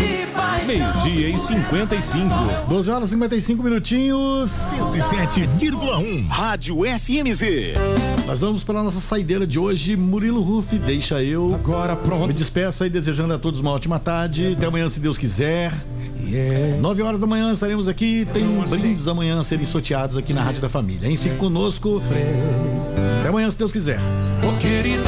Meio-dia e 55. 12 horas e 55 minutinhos. 107,1. Rádio FMZ. Nós vamos para a nossa saideira de hoje. Murilo Ruff, deixa eu. Agora pronto. Me despeço aí, desejando a todos uma ótima tarde. Até amanhã, se Deus quiser. 9 horas da manhã estaremos aqui. Tem brindes amanhã a serem sorteados aqui na Rádio da Família, hein? Fique conosco. Até amanhã, se Deus quiser.